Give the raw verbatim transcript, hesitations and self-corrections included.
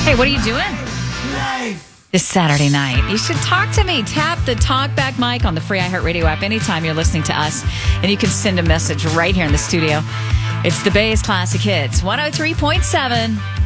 Hey, what are you doing this Saturday night? You should talk to me. Tap the talkback mic on the free iHeartRadio app anytime you're listening to us, and you can send a message right here in the studio. It's the Bay's Classic Hits, one oh three point seven